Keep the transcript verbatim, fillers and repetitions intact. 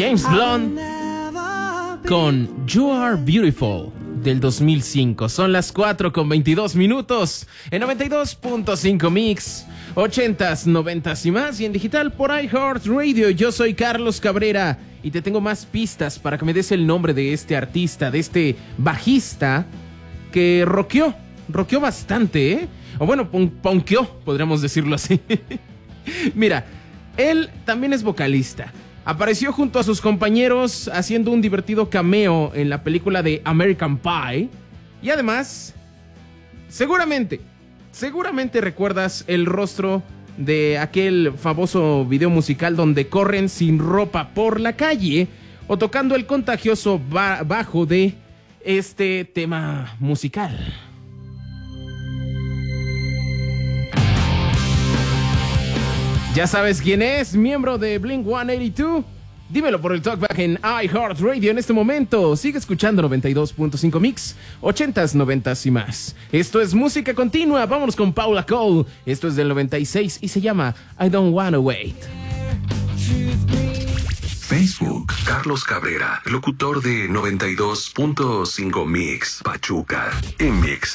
James Blunt con You Are Beautiful del dos mil cinco. Son las cuatro con veintidós minutos en noventa y dos punto cinco Mix, ochentas, noventas y más, y en digital por iHeartRadio. Yo soy Carlos Cabrera y te tengo más pistas para que me des el nombre de este artista, de este bajista que rockeó, rockeó bastante, ¿eh? O bueno, punkeó, podríamos decirlo así. Mira, él también es vocalista. Apareció junto a sus compañeros haciendo un divertido cameo en la película de American Pie. Y además, seguramente, seguramente recuerdas el rostro de aquel famoso video musical donde corren sin ropa por la calle o tocando el contagioso ba- bajo de este tema musical. ¿Ya sabes quién es? ¿Miembro de Blink ciento ochenta y dos? Dímelo por el talkback en iHeartRadio en este momento. Sigue escuchando noventa y dos punto cinco Mix, ochentas, noventas y más. Esto es música continua. Vámonos con Paula Cole. Esto es del noventa y seis y se llama I Don't Wanna Wait. Facebook, Carlos Cabrera, locutor de noventa y dos punto cinco Mix, Pachuca, en Mix.